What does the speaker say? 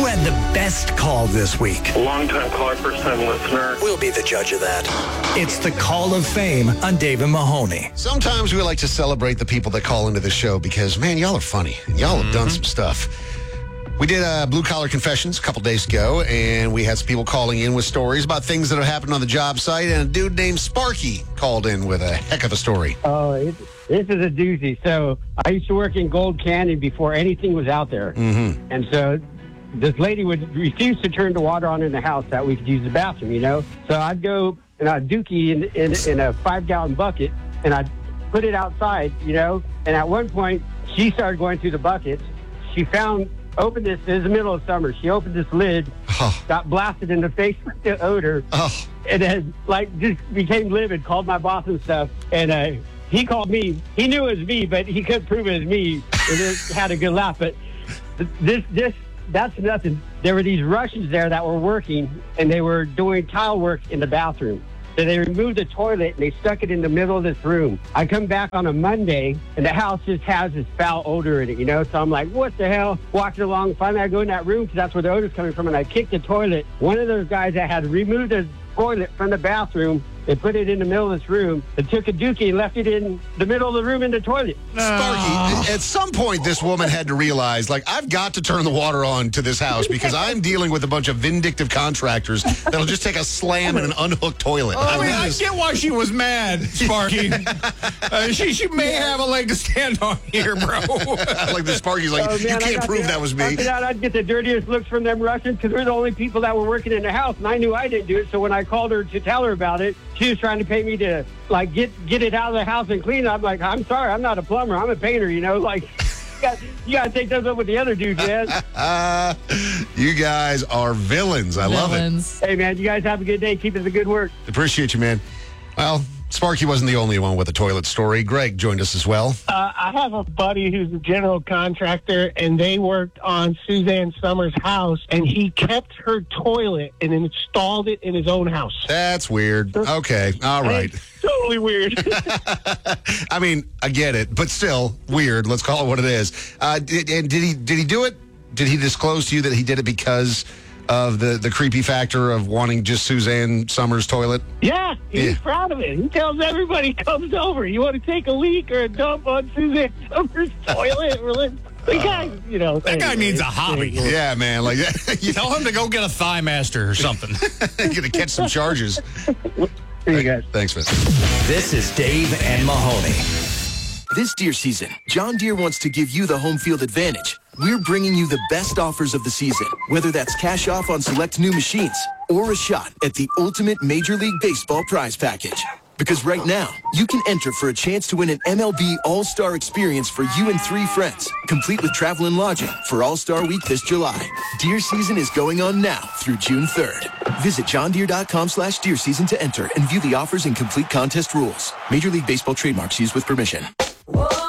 had the best call this week? Long-time caller, first-time listener. We'll be the judge of that. It's the Call of Fame on Dave and Mahoney. Sometimes we like to celebrate the people that call into the show because, man, y'all are funny. And y'all have done some stuff. We did Blue Collar Confessions a couple days ago, and we had some people calling in with stories about things that have happened on the job site, and a dude named Sparky called in with a heck of a story. Oh, this is a doozy. So I used to work in Gold Canyon before anything was out there. Mm-hmm. And so this lady would refuse to turn the water on in the house that we could use the bathroom, you know. So I'd go and I'd dookie in a 5-gallon bucket, and I'd put it outside, you know. And at one point, she started going through the buckets. She opened this, it was the middle of summer. She opened this lid, got blasted in the face with the odor, and then, just became livid, called my boss and stuff. And he called me. He knew it was me, but he couldn't prove it was me. And just had a good laugh. But that's nothing. There were these Russians there that were working, and they were doing tile work in the bathroom. So they removed the toilet, and they stuck it in the middle of this room. I come back on a Monday, and the house just has this foul odor in it, you know? So I'm like, what the hell? Walking along, finally I go in that room, because that's where the odor's coming from, and I kick the toilet. One of those guys that had removed the toilet from the bathroom, they put it in the middle of this room, and took a dookie and left it in the middle of the room in the toilet. Sparky, at some point, this woman had to realize, I've got to turn the water on to this house because I'm dealing with a bunch of vindictive contractors that'll just take a slam in an unhooked toilet. I get why she was mad, Sparky. She may have a leg to stand on here, bro. Like the Sparky's like, you can't prove that was me. After that, I'd get the dirtiest looks from them Russians because they're the only people that were working in the house, and I knew I didn't do it. So when I called her to tell her about it, she was trying to pay me to get it out of the house and clean it. I'm like, I'm sorry, I'm not a plumber, I'm a painter, you know, you gotta take those up with the other dudes, man. You guys are villains. I love it. Hey man, you guys have a good day. Keep up the good work. Appreciate you, man. Well, Sparky wasn't the only one with a toilet story. Greg joined us as well. I have a buddy who's a general contractor, and they worked on Suzanne Summers' house, and he kept her toilet and installed it in his own house. That's weird. Okay, all right. It's totally weird. I mean, I get it, but still weird. Let's call it what it is. Did he do it? Did he disclose to you that he did it because of the creepy factor of wanting just Suzanne Summers' toilet? Yeah, he's proud of it. He tells everybody he comes over, you want to take a leak or a dump on Suzanne Summers' toilet? That guy needs a hobby. Yeah, man. Tell him to go get a Thigh Master or something. Gonna catch some charges. Here you guys. Thanks, man. This is Dave and Mahoney. This deer season, John Deere wants to give you the home field advantage. We're bringing you the best offers of the season, whether that's cash off on select new machines or a shot at the ultimate Major League Baseball prize package. Because right now, you can enter for a chance to win an MLB All-Star experience for you and 3 friends, complete with travel and lodging for All-Star Week this July. Deer season is going on now through June 3rd. Visit johndeere.com/deer season to enter and view the offers and complete contest rules. Major League Baseball trademarks used with permission.